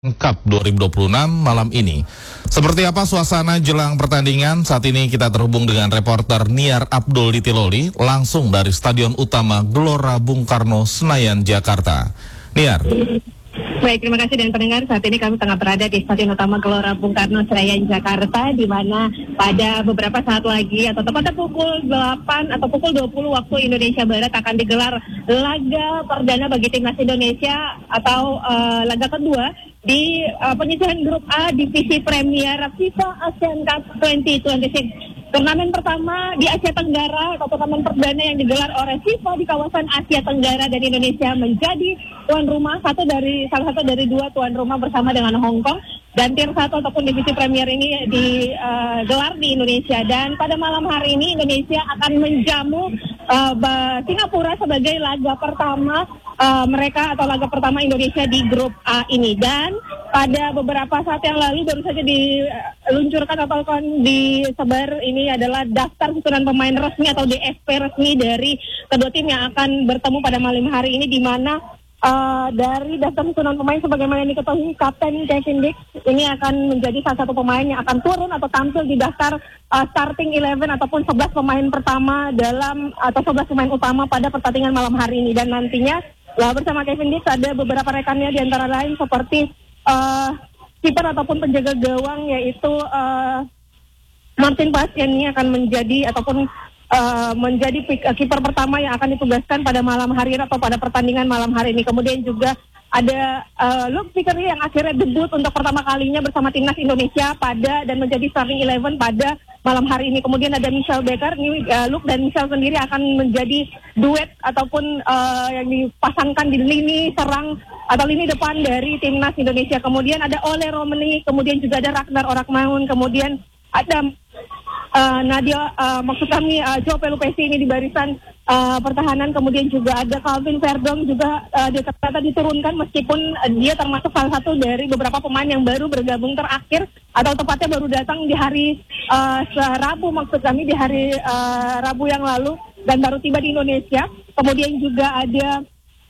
Cup 2026 malam ini. Seperti apa suasana jelang pertandingan? Saat ini kita terhubung dengan reporter Niar Abdul di Tiloli, langsung dari Stadion Utama Gelora Bung Karno, Senayan, Jakarta. Niar. Baik, terima kasih dan pendengar. Saat ini kami tengah berada di Stadion Utama Gelora Bung Karno, Senayan, Jakarta, di mana pada beberapa saat lagi atau tepatnya pukul 8 atau pukul 20 waktu Indonesia Barat akan digelar laga perdana bagi timnas Indonesia atau laga kedua di penyisihan grup A divisi Premier FIFA Asian Cup 2026. Turnamen pertama di Asia Tenggara atau turnamen perdana yang digelar oleh FIFA di kawasan Asia Tenggara, dan Indonesia menjadi tuan rumah, salah satu dari dua tuan rumah bersama dengan Hong Kong, dan tier 1 ataupun divisi Premier ini digelar di Indonesia. Dan pada malam hari ini Indonesia akan menjamu Singapura sebagai laga pertama mereka atau laga pertama Indonesia di grup A ini. Dan pada beberapa saat yang lalu baru saja diluncurkan atau disebar ini adalah daftar susunan pemain resmi atau DSP resmi dari kedua tim yang akan bertemu pada malam hari ini, di mana dari daftar susunan pemain sebagaimana yang diketahui Kapten Kevin Dix ini akan menjadi salah satu pemain yang akan turun atau tampil di daftar starting 11 ataupun 11 pemain pertama atau 11 pemain utama pada pertandingan malam hari ini. Dan nantinya bersama Kevin Dix ada beberapa rekannya, di antara lain seperti kiper ataupun penjaga gawang, yaitu Martin Bastian ini akan menjadi ataupun menjadi kiper pertama yang akan ditugaskan pada malam hari ini atau pada pertandingan malam hari ini. Kemudian juga ada Luke Vickery yang akhirnya debut untuk pertama kalinya bersama timnas Indonesia dan menjadi starting 11 pada malam hari ini. Kemudian ada Michel Becker. Luke dan Michel sendiri akan menjadi duet ataupun yang dipasangkan di lini serang atau lini depan dari timnas Indonesia. Kemudian ada Ole Romani, kemudian juga ada Ragnar Orakmaun, kemudian ada Joe Pelupesi ini di barisan pertahanan. Kemudian juga ada Calvin Verdong juga ternyata diturunkan, meskipun dia termasuk salah satu dari beberapa pemain yang baru bergabung terakhir atau tepatnya baru datang di hari di hari Rabu yang lalu dan baru tiba di Indonesia. Kemudian juga ada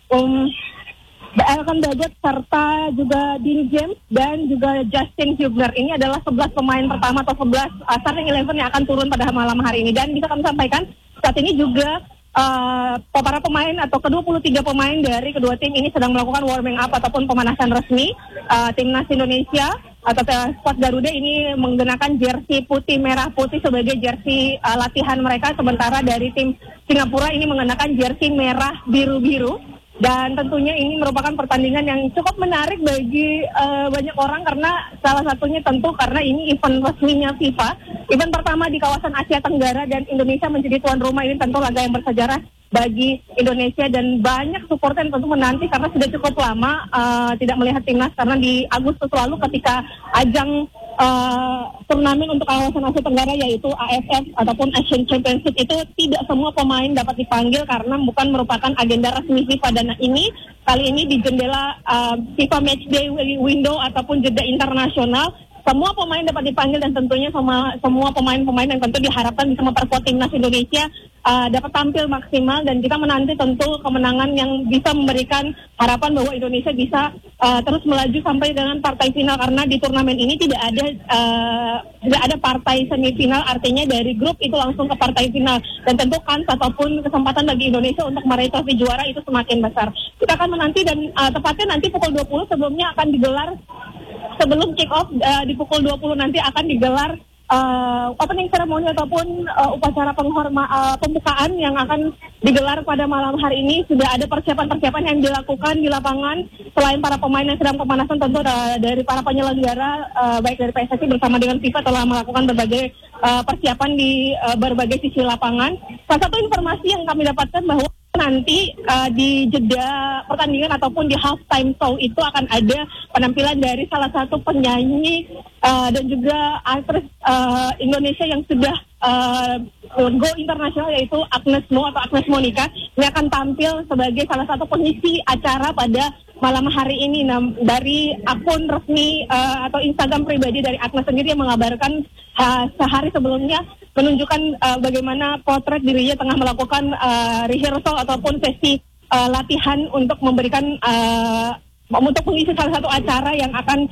Elkan Bagot serta juga Dean James dan juga Justin Hubner. Ini adalah 11 pemain pertama atau 11 starting 11 yang akan turun pada malam hari ini. Dan bisa kami sampaikan saat ini juga para pemain atau ke-23 pemain dari kedua tim ini sedang melakukan warming up ataupun pemanasan resmi. Timnas Indonesia atau squad Garuda ini menggunakan jersey putih merah putih sebagai jersey latihan mereka, sementara dari tim Singapura ini mengenakan jersey merah biru-biru. Dan tentunya ini merupakan pertandingan yang cukup menarik bagi banyak orang, karena salah satunya tentu karena ini event resminya FIFA, event pertama di kawasan Asia Tenggara, dan Indonesia menjadi tuan rumah. Ini tentu laga yang bersejarah bagi Indonesia, dan banyak supporter yang tentu menanti karena sudah cukup lama tidak melihat timnas, karena di Agustus lalu ketika ajang turnamen untuk kawasan Asia Tenggara yaitu AFF ataupun Asian Championship itu tidak semua pemain dapat dipanggil karena bukan merupakan agenda resmi FIFA. Dan kali ini di jendela FIFA Matchday Window ataupun jeda internasional, semua pemain dapat dipanggil, dan tentunya semua pemain-pemain yang tentu diharapkan bisa memperkuat timnas Indonesia dapat tampil maksimal, dan kita menanti tentu kemenangan yang bisa memberikan harapan bahwa Indonesia bisa terus melaju sampai dengan partai final, karena di turnamen ini tidak ada partai semifinal, artinya dari grup itu langsung ke partai final, dan tentu kans ataupun kesempatan bagi Indonesia untuk meraih trofi juara itu semakin besar. Kita akan menanti, dan tepatnya nanti pukul 20 sebelum kick off di pukul 20 nanti akan digelar opening ceremony ataupun upacara pembukaan yang akan digelar pada malam hari ini. Sudah ada persiapan-persiapan yang dilakukan di lapangan, selain para pemain yang sedang pemanasan, tentu dari para penyelenggara baik dari PSSI bersama dengan FIFA telah melakukan berbagai persiapan di berbagai sisi lapangan. Salah satu informasi yang kami dapatkan bahwa nanti di jeda pertandingan ataupun di halftime show itu akan ada penampilan dari salah satu penyanyi dan juga aktris Indonesia yang sudah go internasional, yaitu Agnes Mo atau Agnes Monica. Ini akan tampil sebagai salah satu pengisi acara pada malam hari ini. Dari akun resmi atau Instagram pribadi dari Agnes sendiri yang mengabarkan sehari sebelumnya menunjukkan bagaimana potret dirinya tengah melakukan rehearsal ataupun sesi latihan untuk memberikan untuk mengisi salah satu acara yang akan